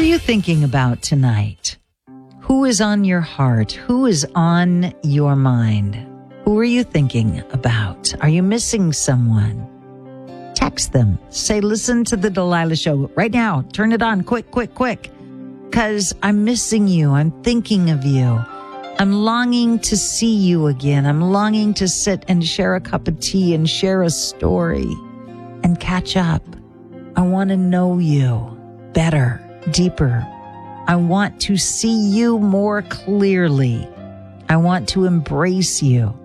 you thinking about tonight? Who is on your heart? Who is on your mind? Who are you thinking about? Are you missing someone? Text them. Say, listen to the Delilah Show right now. Turn it on. Quick. Because I'm missing you. I'm thinking of you. I'm longing to see you again. I'm longing to sit and share a cup of tea and share a story and catch up. I want to know you better, deeper. I want to see you more clearly. I want to embrace you.